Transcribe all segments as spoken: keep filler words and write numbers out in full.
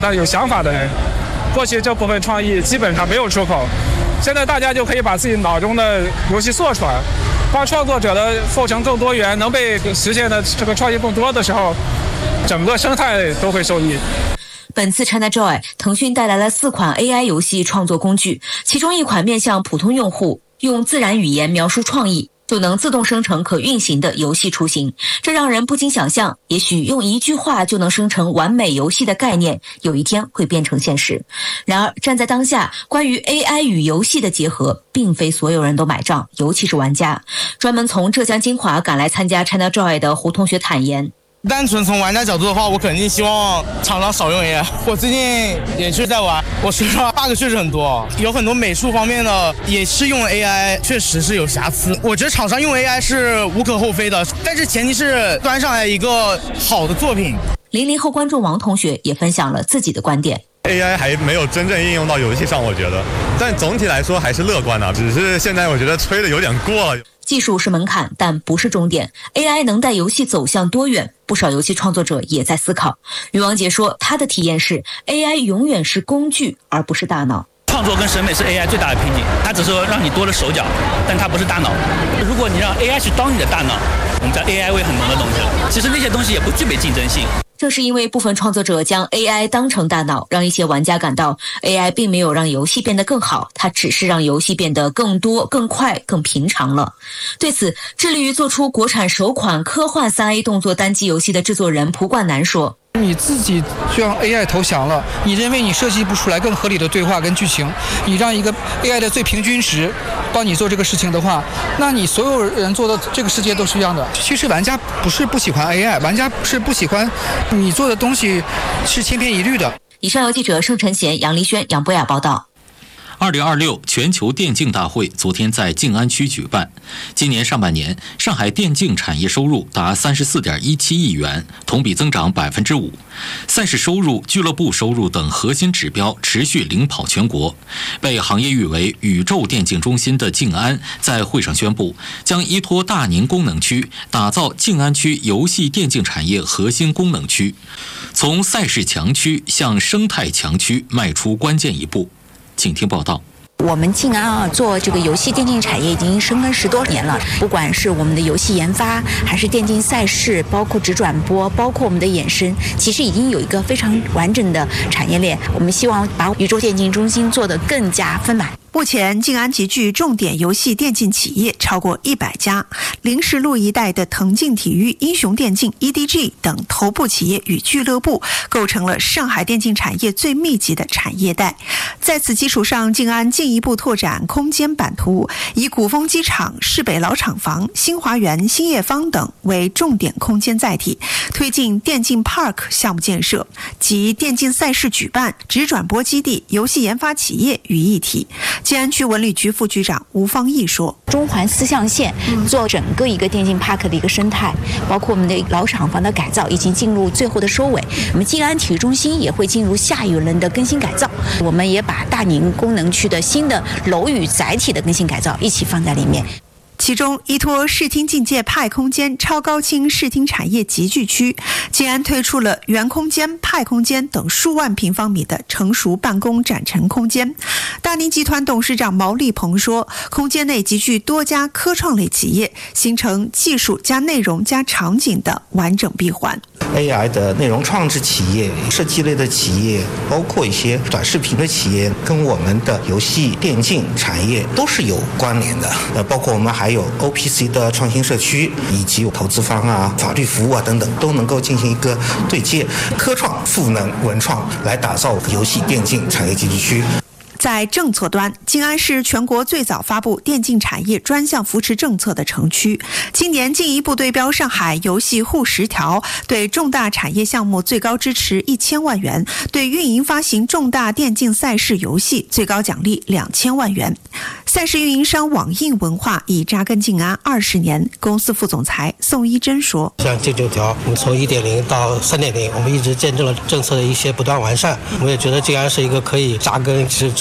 那有想法的人，过去这部分创意基本上没有出口，现在大家就可以把自己脑中的游戏做出来。当创作者的构成更多元，能被实现的这个创意更多的时候，整个生态都会受益。 本次 ChinaJoy， 腾讯带来了四款 A I 游戏创作工具，其中一款面向普通用户，用自然语言描述创意，就能自动生成可运行的游戏雏形。这让人不禁想象，也许用一句话就能生成完美游戏的概念，有一天会变成现实。然而，站在当下，关于 A I 与游戏的结合，并非所有人都买账，尤其是玩家。专门从浙江金华赶来参加 ChinaJoy 的胡同学坦言， 单纯从玩家角度的话，我肯定希望厂商少用 A I。我最近也是在玩，我说实话 bug 确实很多，有很多美术方面的也是用 A I， 确实是有瑕疵。我觉得厂商用 A I 是无可厚非的，但是前提是端上来一个好的作品。 零零后观众王同学也分享了自己的观点。 A I 还没有真正应用到游戏上，我觉得，但总体来说还是乐观的，只是现在我觉得吹的有点过了。 技术是门槛，但不是终点。A I 能带游戏走向多远，不少游戏创作者也在思考。于王杰说，他的体验是 A I 永远是工具，而不是大脑。 创作跟审美是 A I 最大的瓶颈，它只是说让你多了手脚，但它不是大脑。如果你让 A I 去当你的大脑，我们叫 A I 味很浓的东西了。其实那些东西也不具备竞争性。 正是因为部分创作者将 A I 当成大脑，让一些玩家感到 A I 并没有让游戏变得更好，它只是让游戏变得更多、更快、更平常了。对此，致力于做出国产首款科幻 三 A 动作单机游戏的制作人蒲冠南说， 你自己就让 A I 投降了，你认为你设计不出来更合理的对话跟剧情，你让一个 A I 的最平均值帮你做这个事情的话，那你所有人做的这个世界都是一样的。其实玩家不是不喜欢 A I， 玩家是不喜欢你做的东西是千篇一律的。 以上由记者盛晨贤、杨丽轩、杨博雅报道。 二零二六全球电竞大会昨天在静安区举办。今年上半年，上海电竞产业收入达三十四点一七亿元，同比增长百分之五。赛事收入、俱乐部收入等核心指标持续领跑全国。被行业誉为宇宙电竞中心的静安在会上宣布，将依托大宁功能区，打造静安区游戏电竞产业核心功能区，从赛事强区向生态强区迈出关键一步。请听报道。 我们静安啊，做这个游戏电竞产业已经深耕十多年了。不管是我们的游戏研发，还是电竞赛事，包括直转播，包括我们的衍生，其实已经有一个非常完整的产业链。我们希望把宇宙电竞中心做得更加丰满。 目前，静安集聚重点游戏电竞企业超过一百家，零时路一带的腾劲体育、英雄电竞、E D G 等头部企业与俱乐部，构成了上海电竞产业最密集的产业带。在此基础上，静安进一步拓展空间版图，以古风机场、市北老厂房、新华园、兴业坊等为重点空间载体，推进电竞 Park 项目建设及电竞赛事举办、直转播基地、游戏研发企业于一体。静安区文旅局副局长吴方毅说， 中环四象限做整个一个电竞 park 的一个生态，包括我们的老厂房的改造已经进入最后的收尾，我们静安体育中心也会进入下一轮的更新改造，我们也把大宁功能区的新的楼宇载体的更新改造一起放在里面。 其中，依托视听境界派空间超高清视听产业集聚区，静安推出了原空间、派空间等数万平方米的成熟办公展陈空间。大宁集团董事长毛立鹏说，空间内集聚多家科创类企业，形成技术加内容加场景的完整闭环。 A I 的内容创制企业、设计类的企业，包括一些短视频的企业，跟我们的游戏电竞产业都是有关联的。呃，包括我们还有 O P C 的创新社区，以及投资方啊、法律服务啊等等，都能够进行一个对接，科创、赋能、文创来打造游戏电竞产业集聚区。 在政策端，静安是全国最早发布电竞产业专项扶持政策的城区，今年进一步对标上海游戏沪十条，对重大产业项目最高支持一千万元，对运营发行重大电竞赛事游戏最高奖励两千万元。赛事运营商网印文化已扎根静安二十年，公司副总裁宋一珍说：“ 像这九条，我们从一点零到三点零，我们一直见证了政策的一些不断完善。我们也觉得静安是一个可以扎根、是做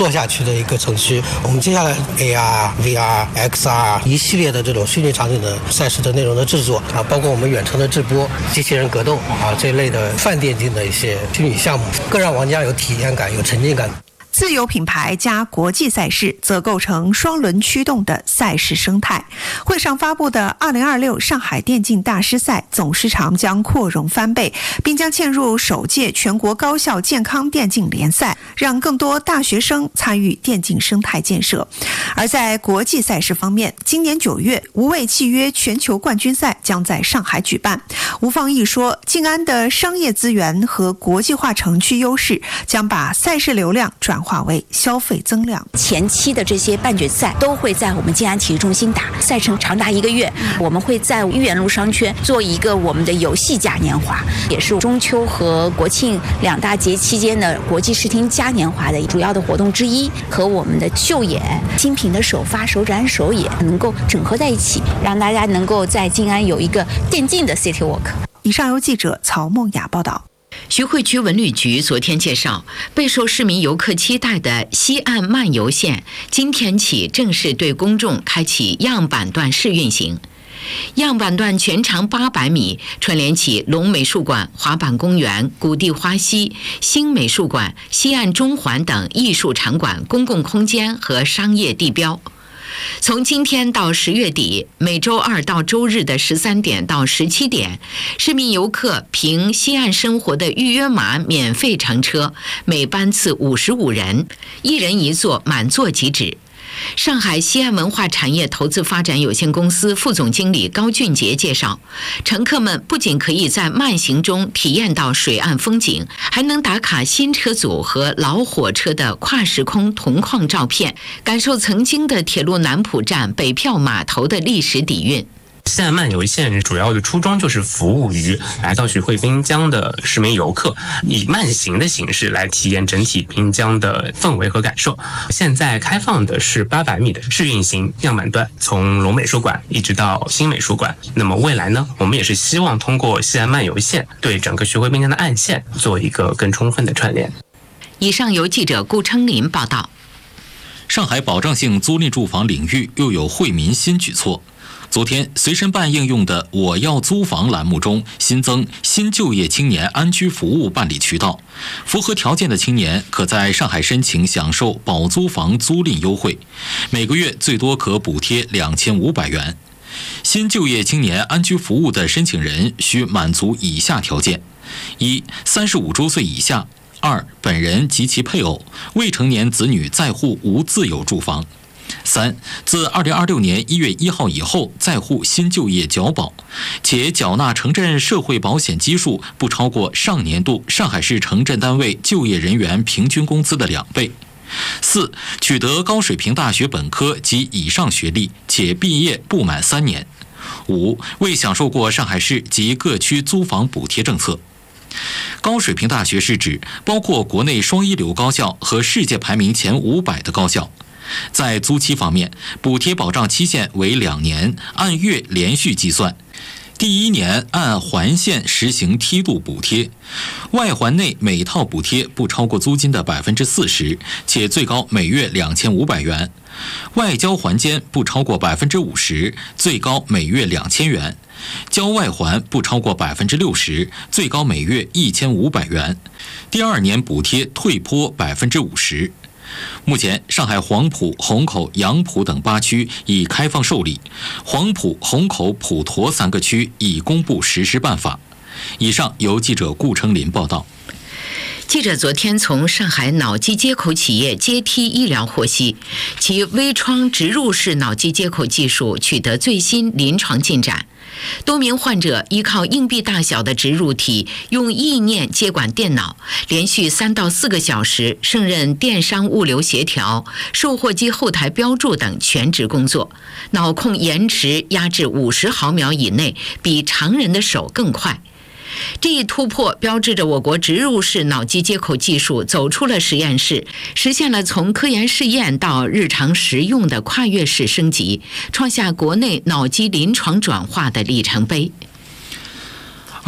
做下去的一个程序。我们接下来 A R、V R、X R 一系列的这种虚拟场景的赛事的内容的制作啊，包括我们远程的直播、机器人格斗啊这类的泛电竞的一些虚拟项目，更让玩家有体验感、有沉浸感。 自有品牌加国际赛事，则构成双轮驱动的赛事生态。会上发布的二零二六上海电竞大师赛总时长将扩容翻倍，并将嵌入首届全国高校健康电竞联赛，让更多大学生参与电竞生态建设。而在国际赛事方面，今年九月无畏契约全球冠军赛将在上海举办。吴放义说，静安的商业资源和国际化城区优势将把赛事流量转化为消费增量。 前期的这些半决赛都会在我们静安体育中心打，赛程长达一个月。我们会在豫园路商圈做一个我们的游戏嘉年华，也是中秋和国庆两大节期间的国际视听嘉年华的主要的活动之一，和我们的秀演、新品的首发、首展、首演能够整合在一起，让大家能够在静安有一个电竞的 City Walk。 以上由记者曹梦雅报道。 徐汇区文旅局昨天介绍，备受市民游客期待的西岸漫游线今天起正式对公众开启样板段试运行。样板段全长八百米，串联起龙美术馆、滑板公园、谷地花溪、新美术馆、西岸中环等艺术场馆、公共空间和商业地标。从今天到十月底，每周二到周日的十三点到十七点，市民游客凭西岸生活的预约码免费乘车，每班次五十五人，一人一座，满座即止。上海西岸文化产业投资发展有限公司副总经理高俊杰介绍，乘客们不仅可以在慢行中体验到水岸风景，还能打卡新车组和老火车的跨时空同框照片，感受曾经的铁路南浦站、北票码头的历史底蕴。 西岸漫游线主要的初衷就是服务于来到徐汇滨江的市民游客，以慢行的形式来体验整体滨江的氛围和感受。现在开放的是八百米的试运行样板段，从龙美术馆一直到新美术馆。那么未来呢，我们也是希望通过西岸漫游线对整个徐汇滨江的岸线做一个更充分的串联。 以上由记者顾称林报道。 上海保障性租赁住房领域又有惠民新举措。昨天，随身办应用的“我要租房”栏目中新增新就业青年安居服务办理渠道，符合条件的青年可在上海申请享受保租房租赁优惠，每个月最多可补贴两千五百元。新就业青年安居服务的申请人需满足以下条件：一、三十五周岁以下；二、本人及其配偶、未成年子女在沪无自有住房。三、自二零二六年一月一号以后在沪新就业缴保，且缴纳城镇社会保险基数不超过上年度上海市城镇单位就业人员平均工资的两倍。四、取得高水平大学本科及以上学历，且毕业不满三年。五、未享受过上海市及各区租房补贴政策。高水平大学是指包括国内双一流高校和世界排名前五百的高校。在租期方面，补贴保障期限为两年，按月连续计算。第一年按环线实行梯度补贴，外环内每套补贴不超过租金的百分之四十，且最高每月两千五百元；外交环间不超过百分之五十，最高每月两千元；郊外环不超过百分之六十，最高每月一千五百元。第二年补贴退坡百分之五十。目前，上海黄埔、虹口、杨浦等八区已开放受理，黄埔、虹口、普陀三个区已公布实施办法。以上由记者顾称林报道。 记者昨天从上海脑机接口企业阶梯医疗获悉，其微创植入式脑机接口技术取得最新临床进展。多名患者依靠硬币大小的植入体，用意念接管电脑，连续三到四个小时胜任电商物流协调、售货机后台标注等全职工作，脑控延迟压至五十毫秒以内，比常人的手更快。这一突破标志着我国植入式脑机接口技术走出了实验室，实现了从科研试验到日常实用的跨越式升级，创下国内脑机临床转化的里程碑。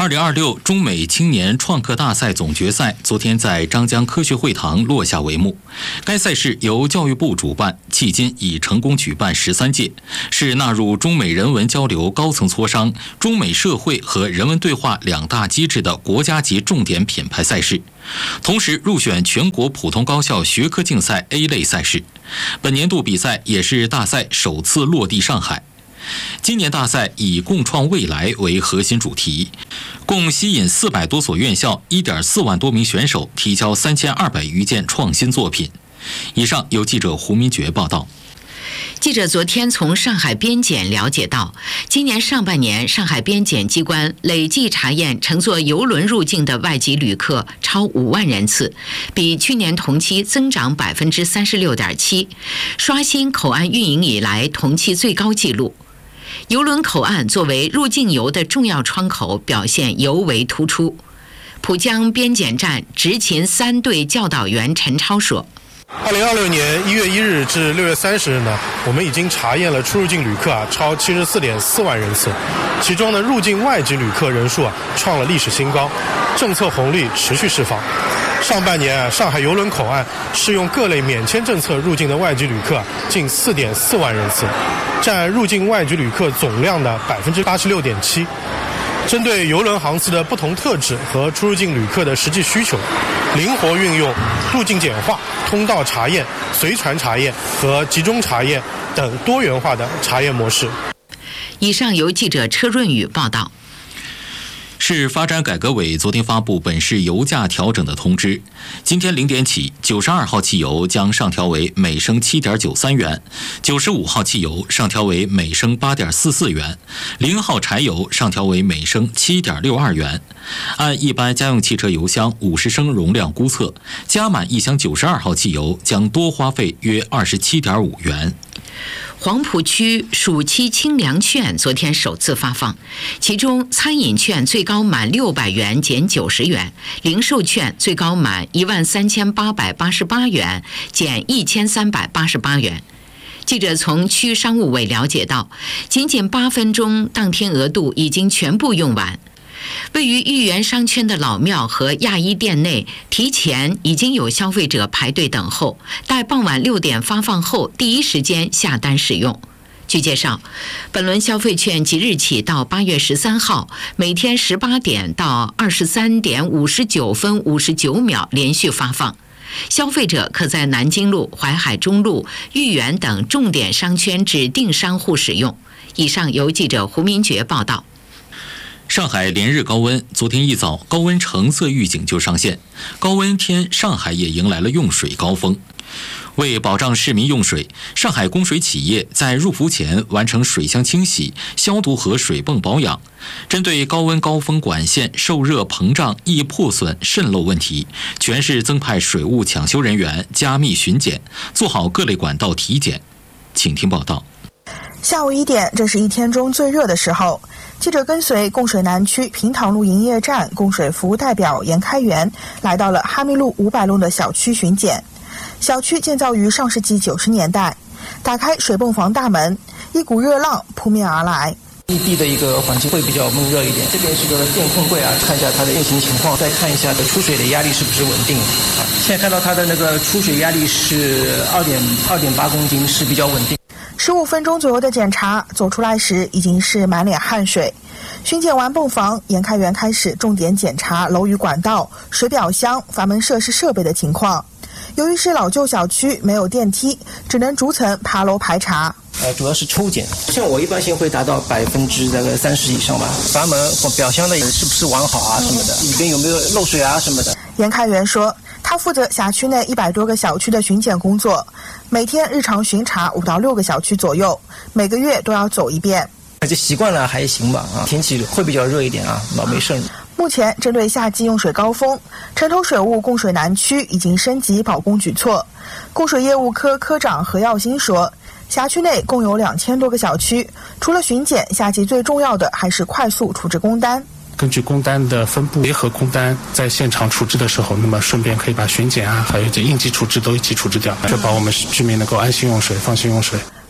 二零二六中美青年创客大赛总决赛昨天在张江科学会堂落下帷幕。该赛事由教育部主办，迄今已成功举办十三届，是纳入中美人文交流、高层磋商、中美社会和人文对话两大机制的国家级重点品牌赛事，同时入选全国普通高校学科竞赛 A 类赛事。本年度比赛也是大赛首次落地上海。今年大赛以共创未来为核心主题，共吸引四百多所院校、一点四万多名选手提交三千二百余件创新作品。以上由记者胡明觉报道。 记者昨天从上海边检了解到，今年上半年上海边检机关累计查验乘坐邮轮入境的外籍旅客超五万人次，比去年同期增长百分之三十六点七，刷新口岸运营以来同期最高纪录。邮轮口岸作为入境游的重要窗口，表现尤为突出。浦江边检站执勤三队教导员陈超说： 二零二六年一月一日至六月三十日呢，我们已经查验了出入境旅客啊超七十四点四万人次，其中呢入境外籍旅客人数啊创了历史新高，政策红利持续释放。上半年啊，上海邮轮口岸适用各类免签政策入境的外籍旅客近四点四万人次，占入境外籍旅客总量的百分之八十六点七。针对邮轮航次的不同特质和出入境旅客的实际需求，灵活运用入境简化、通道查验、随船查验和集中查验等多元化的查验模式。 以上由记者车润宇报道。 市发展改革委昨天发布本市油价调整的通知，今天零点起，九十二号汽油将上调为每升七点九三元，九十五号汽油上调为每升八点四四元，零号柴油上调为每升七点六二元。按一般家用汽车油箱五十升容量估测，加满一箱九十二号汽油将多花费约二十七点五元。 黄浦区暑期清凉券昨天首次发放，其中餐饮券最高满六百元减九十元，零售券最高满一万三千八百八十八元减一千三百八十八元。记者从区商务委了解到，仅仅八分钟，当天额度已经全部用完。位于豫园商圈的老庙和亚衣店内，提前已经有消费者排队等候，待傍晚六点发放后，第一时间下单使用。据介绍，本轮消费券即日起到八月十三号，每天十八点到二十三点五十九分五十九秒连续发放。消费者可在南京路、淮海中路、豫园等重点商圈指定商户使用。以上由记者胡明觉报道。 上海连日高温，昨天一早高温橙色预警就上线，高温天上海也迎来了用水高峰。为保障市民用水，上海供水企业在入伏前完成水箱清洗、消毒和水泵保养。针对高温高峰管线受热膨胀易破损渗漏问题，全市增派水务抢修人员加密巡检，做好各类管道体检。请听报道。 下午一点，这是一天中最热的时候。记者跟随供水南区平塘路营业站供水服务代表严开元，来到了哈密路五百弄的小区巡检。小区建造于上世纪九十年代，打开水泵房大门，一股热浪扑面而来。 异地的一个环境会比较闷热一点。这边是个电控柜啊，看一下它的运行情况，再看一下出水的压力是不是稳定啊。现在看到它的那个出水压力是二点二点八公斤，是比较稳定。 十五分钟左右的检查，走出来时已经是满脸汗水。巡检完泵房，严开元开始重点检查楼宇管道、水表箱、阀门设施设备的情况。由于是老旧小区，没有电梯，只能逐层爬楼排查。 呃，主要是抽检，像我一般性会达到百分之大概三十以上吧。阀门或表箱的是不是完好啊什么的，里边有没有漏水啊什么的。 严开元说，他负责辖区内一百多个小区的巡检工作，每天日常巡查五到六个小区左右，每个月都要走一遍。 就习惯了还行吧啊，天气会比较热一点啊，老没事。 目前针对夏季用水高峰，城投水务供水南区已经升级保供举措。供水业务科科长何耀新说，辖区内共有两千多个小区，除了巡检，夏季最重要的还是快速处置工单。 根据工单的分布，结合工单在现场处置的时候，那么顺便可以把巡检啊，还有这应急处置都一起处置掉，确保我们居民能够安心用水、放心用水。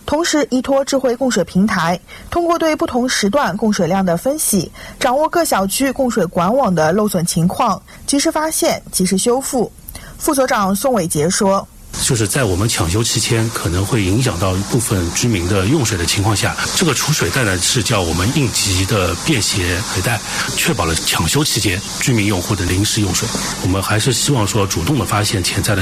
同时依托智慧供水平台，通过对不同时段供水量的分析，掌握各小区供水管网的漏损情况，及时发现，及时修复。副所长宋伟杰说， 就是在我们抢修期间可能会影响到一部分居民的用水的情况下，这个储水带呢是叫我们应急的便携水带，确保了抢修期间居民用户的临时用水。我们还是希望说主动的发现潜在的